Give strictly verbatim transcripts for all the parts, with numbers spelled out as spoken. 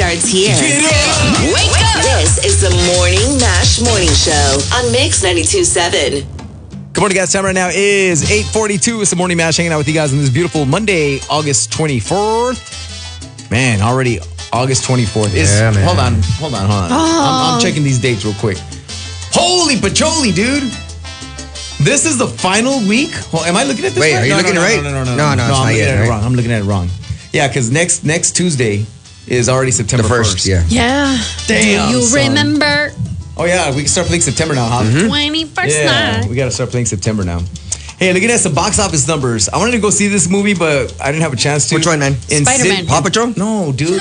starts here. Wake up! This is the Morning Mash Morning Show on Mix ninety-two point seven. Good morning, guys. Time right now is eight forty-two. It's the Morning Mash, hanging out with you guys on this beautiful Monday, August twenty-fourth. Man, already August twenty-fourth. Is, Yeah, man. Hold on, hold on, hold on. Oh. I'm, I'm checking these dates real quick. Holy pacholi, dude. This is the final week. Well, am I looking at this Wait, right? are you no, looking no, right? No, no, no, no. No, no, it's I'm not looking yet, at it right? wrong. I'm looking at it wrong. Yeah, because next next Tuesday is already September The first, first. yeah. Yeah. Damn, Do you son. remember Oh, yeah, we can start playing September now, huh? twenty-first Yeah, night? we got to start playing September now. Hey, looking at some box office numbers. I wanted to go see this movie, but I didn't have a chance to. Which one, man? In Spider-Man. Sid- Paw Patrol? No, dude.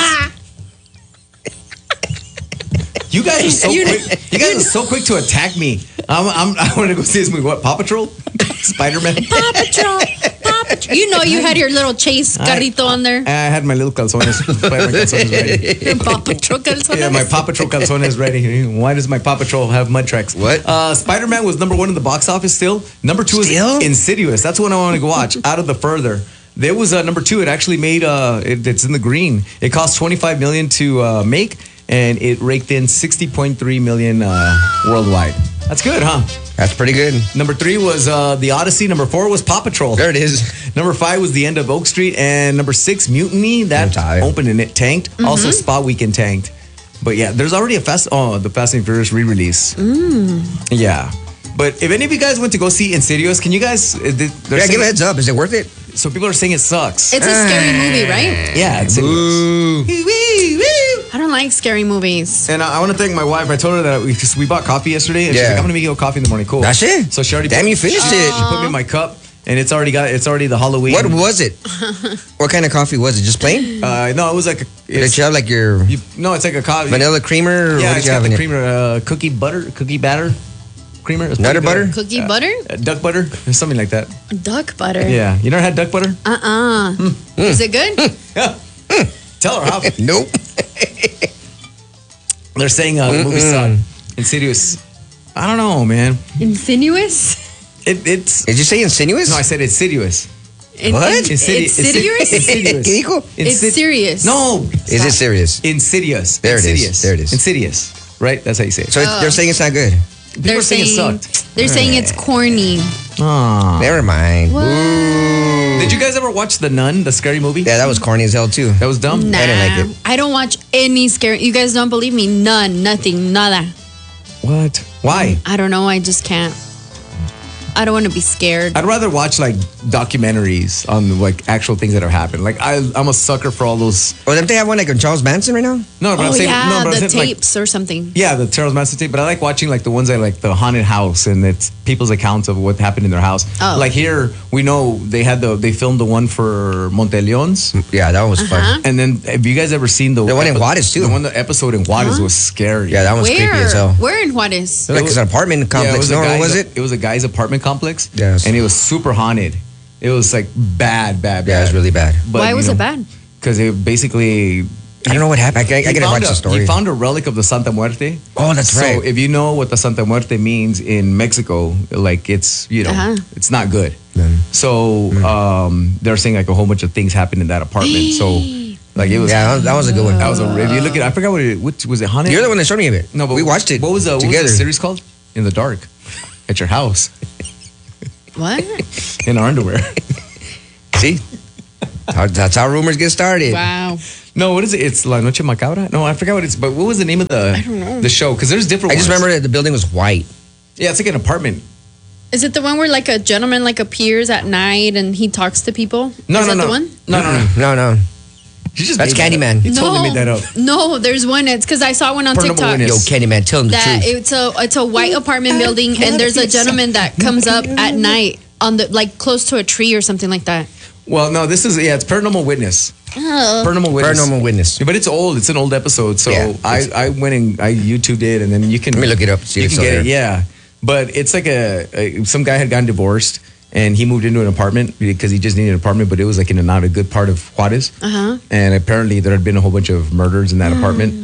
You guys are so You- quick. You guys are so quick to attack me. I'm, I'm, I wanted to go see this movie. What? Paw Patrol? Spider-Man? Paw Patrol. Paw Patrol. You know you had your little chase carrito on there. I had my little calzones. Spider-Man calzones ready. Your Paw Patrol calzones. Yeah, my Paw Patrol calzones ready. Why does my Paw Patrol have mud tracks? What? Uh, Spider-Man was number one in the box office still. Number two Still? is Insidious. That's one I want to go watch. Out of the Further. There was uh, number two. It actually made, uh, it, it's in the green. It cost twenty-five million dollars to uh, make, and it raked in sixty point three million dollars uh, worldwide. That's good, huh? That's pretty good. Number three was uh, The Odyssey. Number four was Paw Patrol. There it is. Number five was The End of Oak Street. And number six, Mutiny. That I'm tired. opened and it tanked. Mm-hmm. Also, Spa Weekend tanked. But yeah, there's already a Fast, oh, the Fast and Furious re-release. Mm. Yeah. But if any of you guys went to go see Insidious, can you guys... uh, they're Yeah, saying- give a heads up. Is it worth it? So people are saying it sucks. It's a scary movie, right? yeah, Insidious. Ooh. I don't like scary movies. And I, I want to thank my wife. I told her that we just we bought coffee yesterday, and she's Yeah. like, "I'm gonna make you a coffee in the morning." Cool. That's it? So she already. Damn, you finished she, it. She put me in my cup, and it's already got. It's already the Halloween. What was it? What kind of coffee was it? Just plain? Uh, no, it was like. A, Did it's, you have like your you, no, it's like a coffee. vanilla creamer? Or Yeah, what did it's you got have the in it? creamer, uh, cookie butter, cookie batter, creamer. It's Nutter pretty good. butter? Cookie butter? Uh, duck butter, something like that. Duck butter. Yeah, you never had duck butter? Uh-uh. Is it good? Yeah. Tell her how. Nope. They're saying uh, the movie sucked. Insidious. I don't know, man. Insidious? It, it's. Did you say insinuous? No, I said insidious. In- What? in- Insidi- Insidious? Insidious. ¿Qué dijo? It's Insid- serious. No. Is stop. it serious? Insidious. There it is. Insidious. There it is. Insidious. Right? That's how you say it. So they're saying it's not good. People They're are saying, saying, it sucked. they're saying it's corny. Aw. Never mind. What? Did you guys ever watch The Nun, the scary movie? Yeah, that was corny as hell too. That was dumb? Nah, I didn't like it. I don't watch any scary. You guys don't believe me? None, nothing, nada. What? Why? I don't know. I just can't. I don't want to be scared. I'd rather watch like documentaries on like actual things that have happened. Like I, I'm a sucker for all those. Or don't they have one like on Charles Manson right now? No, but Oh I'm saying yeah, no, but I'm the saying, like, tapes or something. yeah, the Charles Manson tape. But I like watching like the ones that like the haunted house and it's people's accounts of what happened in their house. Oh. Like here, we know they had the they filmed the one for Monteleones. Yeah, that one was Uh-huh. fun. And then have you guys ever seen the The one in epi- Juarez, too. The one the episode in Juarez was scary. Yeah, that one's creepy Where? as hell. Where in Juarez? Like it's an apartment complex. a No, what guy's- was it? It was a guy's apartment complex. Yes. And it was super haunted. It was like bad, bad, bad. Yeah, it was really bad. But, Why you was know, it bad? Because it basically. I don't know what happened. I, I, I he gotta found watch a, the story. He found a relic of the Santa Muerte. Oh, that's so right. if you know what the Santa Muerte means in Mexico, like it's you know Uh-huh. it's not good. Mm. So um, they're saying like a whole bunch of things happened in that apartment. So like it was. Yeah, that was, that was a good one. That was a. If you look at, I forgot what it. What was it? Haunted. You're the one that showed me of it. No, but we watched it. What was the what together? was the series called? In the dark, at your house, What? in our underwear. See, How- that's how rumors get started. Wow. No, what is it? It's La Noche Macabra. No, I forgot what it's. But what was the name of the the show? Because there's different. I just ones. remember that the building was white. Yeah, it's like an apartment. Is it the one where like a gentleman like appears at night and he talks to people? No, Is no, that no. the one? No, no, no. No, no. You just That's made that Candyman. up. You totally made that up. No, there's one. It's because I saw one on Paranormal TikTok. Witness. Yo, Candyman, tell him the That truth. it's a it's a white apartment building and there's a gentleman that comes up at night on the like close to a tree or something like that. Well, no, this is yeah, it's Paranormal Witness. Oh. Paranormal Witness. Paranormal Witness. But it's old. It's an old episode. So Yeah, I, I went and I YouTubed it, and then you can Let me look it up, see you if can it's get still it. there. Yeah, but it's like a, a some guy had gotten divorced, and he moved into an apartment because he just needed an apartment, but it was like in a not a good part of Juarez. Uh-huh. And apparently there had been a whole bunch of murders in that apartment.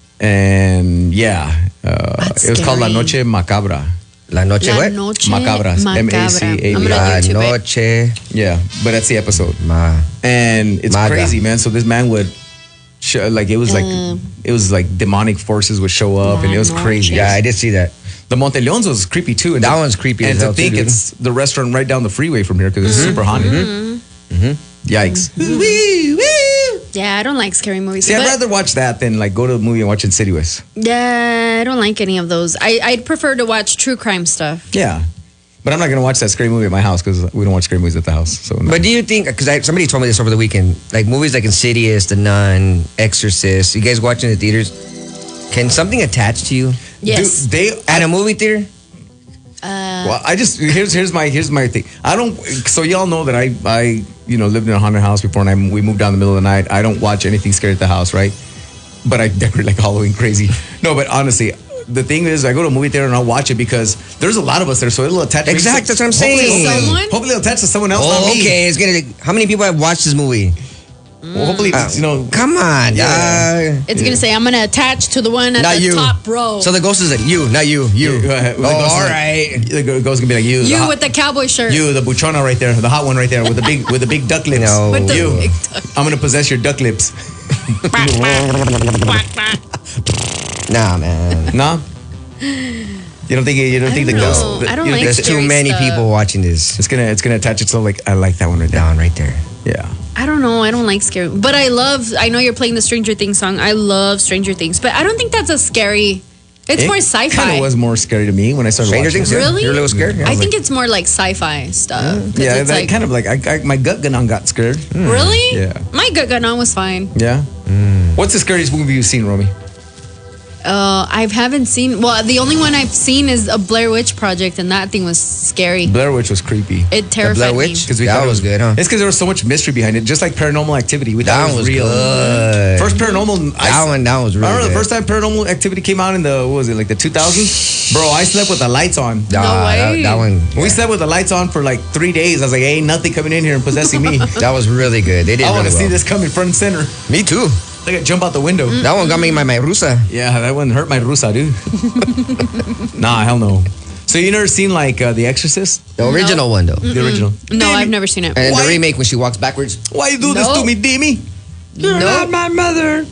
And yeah, uh, That's it was called La scary. Noche Macabra. La Noche La what? Noche Macabras. M A C A B R A. I'm La gonna YouTube it. Noche Yeah, but that's the episode. Ma. And it's Maga. crazy, man. So this man would Show, like it was like Um, it was like demonic forces would show up, and it was no crazy. Yeah, I did see that. The Monteleons was creepy too. And That to- one's creepy And as to hell, too, think dude. it's the restaurant right down the freeway from here because it's super haunted. Yikes! Woo, woo. Yeah, I don't like scary movies. See, I'd but- rather watch that than like go to a movie and watch Insidious. Yeah, I don't like any of those. I, I'd prefer to watch true crime stuff. Yeah, but I'm not gonna watch that scary movie at my house because we don't watch scary movies at the house. So no. But do you think, because somebody told me this over the weekend, like movies like Insidious, The Nun, Exorcist, you guys watching in the theaters, can something attach to you Yes. Dude, they at a movie theater? Well, I just here's here's my here's my thing. I don't. So y'all know that I I you know lived in a haunted house before, and I we moved down in the middle of the night. I don't watch anything scary at the house, right? But I decorate like Halloween crazy. No, but honestly, the thing is, I go to a movie theater and I'll watch it because there's a lot of us there, so it'll attach. Exact, that's what I'm Hopefully- saying. Hopefully, Someone? hopefully it'll attach to someone else. Oh, not me. okay. It's gonna. How many people have watched this movie? Well, hopefully, Uh, you know. Come on, Yeah. yeah. It's gonna say I'm gonna attach to the one at Not the you. top row. So the ghost is like you, not you, you. Go ahead. Oh, The ghost is all like- right. The ghost gonna be like you. the you hot- with the cowboy shirt. You, the buchona right there, the hot one right there with the big with the big duck lips. No. With the you. big duck. I'm gonna possess your duck lips. Nah, man. Nah. You don't think you don't I think don't the know. ghost? the- I don't you like think There's too scary many stuff. people watching this. It's gonna it's gonna attach itself like I like that one right there. Down right there. Yeah. I don't know. I don't like scary, but I love. I know you're playing the Stranger Things song. I love Stranger Things, but I don't think that's a scary. It's more Kind sci-fi. of was more scary to me when I started Stranger watching Things. it. yeah? Really? You're a little scared. Yeah, I was think like, it's more like sci-fi stuff. 'Cause Yeah, it's that like, kind of like I, I, my gut gun got scared. really? Yeah. My gut gun on was fine. Yeah. What's the scariest movie you've seen, Romy? Uh, I haven't seen. Well, the only one I've seen is a Blair Witch Project, and that thing was scary. Blair Witch was creepy. It terrified Blair me. Witch? Because we That thought it was good, huh? It's because there was so much mystery behind it, just like Paranormal Activity. We thought That it was, was real. good. First Paranormal. I, That one, that was really I remember good. the first time Paranormal Activity came out in the what was it like the two thousands? Bro, I slept with the lights on. Nah, that- way. That, one. We slept with the lights on for like three days. I was like, ain't nothing coming in here and possessing me. That was really good. They did I want really to well. see this coming front and center. Me too. Like I jump out the window. That one got me in my, my rusa. Yeah, that one hurt my rusa, dude. Nah, hell no. So you never seen like uh, The Exorcist, The original one though. the original? No, I've never seen it. And then Why- the remake when she walks backwards. Why you do this No. to me, Demi? You're No. not my mother.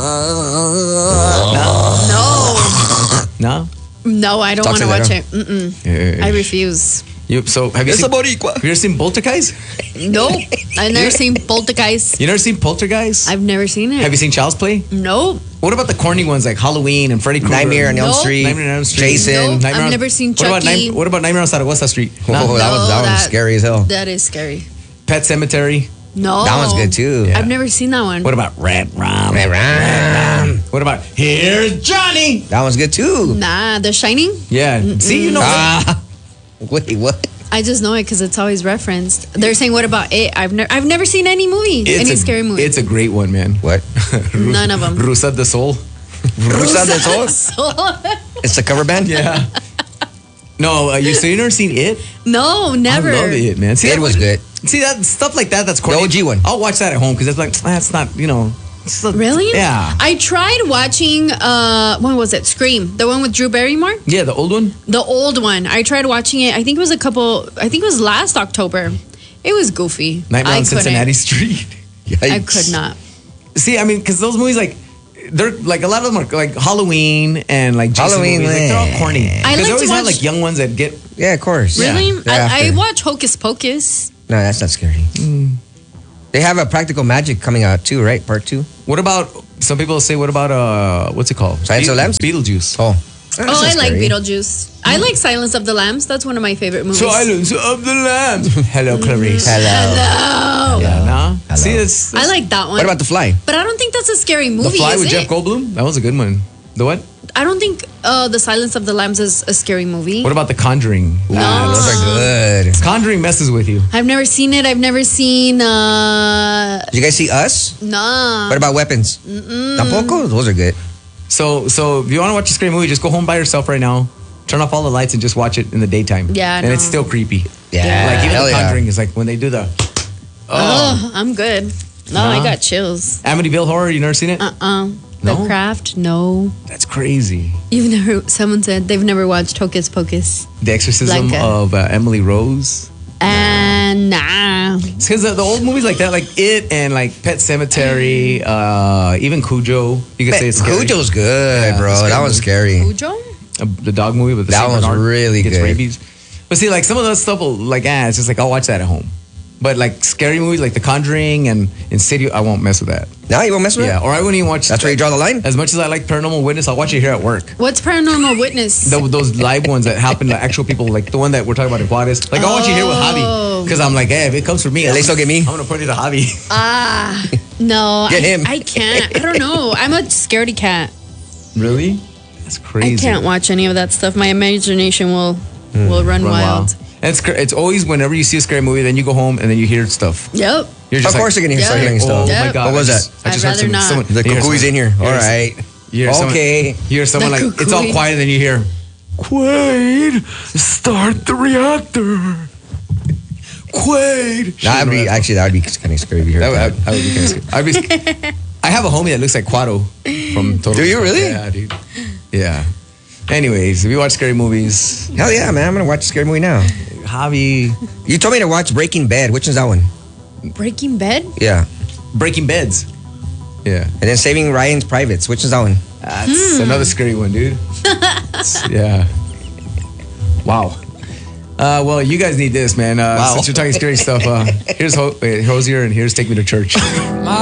No, No. no, I don't Talk want to to watch that, it. Mm-mm. I refuse. You, so have you It's seen? a boricua. Have you ever seen Poltergeist? Nope, I've never seen Poltergeist. You never seen Poltergeist? I've never seen it. Have you seen Child's Play? Nope. What about the corny ones like Halloween and Freddy Krueger? Nightmare on Elm Nope. Street. Nightmare on Elm Street. Jason. Nope. Nightmare I've on- never seen What about, Chucky. Night- what about Nightmare on Zaragoza Street? Oh, Nah. that was that No, one's that- scary as hell. That is scary. Pet Cemetery. No, That one's good too. Yeah. I've never seen that one. What about Red Rum? Red Rum. What about Here's Johnny? That one's good too. Nah, The Shining. Yeah. See, you know. Ah. Wait, what? I just know it because it's always referenced. They're saying, "What about it?" I've never, I've never seen any movie, It's any a, scary movie. It's a great one, man. What? None of them. Rusa de Sol. Rusa del Sol? It's the cover band? Yeah. No, uh, you so you never seen it? No, never. I love it, man. See, It that was good. See that stuff like that. That's corny. The O G one. I'll watch that at home because it's like that's not you know. it's not- Really? Yeah. I tried watching. Uh, when was it? Scream, the one with Drew Barrymore, Yeah, the old one. the old one. I tried watching it. I think it was a couple. I think it was last October. It was goofy. Nightmare I on couldn't. Cincinnati Street. I Yikes. could not. See, I mean, because those movies like. They're like a lot of them are like Halloween and like Jason Halloween, movies. Like, they're all eh. corny. I Because like they to always have watch- like young ones that get. Yeah, of course. Really? Yeah, I, I after. watch Hocus Pocus. No, that's not scary. They have a Practical Magic coming out too, right? Part two. What about some people say? What about uh, what's it called? Silence of the Lambs? Beetlejuice. Oh. Oh, I like Beetlejuice. I like Silence of the Lambs. That's one of my favorite movies. Silence of the Lambs. Hello, Clarice. Hello. No. Yeah, nah. Hello. See, it's, I like that one. What about The Fly? But I don't think that's a scary movie. The Fly is with it? Jeff Goldblum. That was a good one. The what? I don't think uh, The Silence of the Lambs is a scary movie. What about The Conjuring? Ah, those are good. Conjuring messes with you. I've never seen it. I've never seen. Uh, Did you guys see Us? nah. What about Weapons? Tampoco? Those are good. So, so if you want to watch a scary movie, just go home by yourself right now. Turn off all the lights and just watch it in the daytime. Yeah, and no. it's still creepy. Yeah. Like even Hell The yeah. Conjuring is like when they do the Oh, I'm good. No, I Nah. got chills. Amityville Horror. You never seen it? Uh uh The No? Craft. No. That's crazy. You've never. Someone said they've never watched Hocus Pocus. The Exorcism Like a- of uh, Emily Rose. And nah. Yeah. Because the, the old movies like that, like It and like Pet Cemetery, uh, even Cujo, you can say it's scary. Cujo's good, Yeah, bro. scary That was movie. scary. Cujo? Uh, the dog movie with the That Saint one's Bernard really gets good. rabies. But see, like some of that stuff, will, like ah, it's just like I'll watch that at home. But like scary movies like The Conjuring and Insidious, I won't mess with that. No, you won't mess with Yeah, it? or I wouldn't even watch. That's where you draw the line? As much as I like Paranormal Witness, I'll watch it here at work. What's Paranormal Witness? The, those live ones that happen to actual people, like the one that we're talking about in Juarez. Like I'll watch it here with Javi because I'm like, hey, if it comes from me, At least they'll get me. I'm gonna put it to Javi. Ah, no. Get I, him. I can't. I don't know. I'm a scaredy cat. Really? That's crazy. I can't watch any of that stuff. My imagination will will run, Run wild. wild. And it's cr- it's always whenever you see a scary movie, then you go home and then you hear stuff. Yep. You're Of just course like, you're going to start Yeah. hearing oh stuff. Yeah. my god! What was I that? just, I I'd just heard rather some, not. someone. The you hear cuckoo's someone- in here. you All hear some- right. You hear someone- Okay. you hear someone The like it's all cuckoo. quiet, and then you hear, Quaid, start the reactor. Quaid. Nah, that'd be, actually, that would be kind of scary if you heard That that. would, I would be kind of scared. I'd be scared. I have a homie that looks like Quado from Total. Do you really? Yeah, dude. Yeah. Anyways, if you watch scary movies, Hell yeah, man. I'm going to watch a scary movie now. Javi, You told me to watch Breaking Bad. Which one's that one? Breaking Bed? Yeah. Breaking Beds. Yeah. And then Saving Ryan's Privates. Which is that one? That's another scary one, dude. Yeah. Wow. Uh, well, you guys need this, man. Uh, Wow. Since you're talking scary stuff, uh, here's Ho- wait, Hosier and here's Take Me to Church.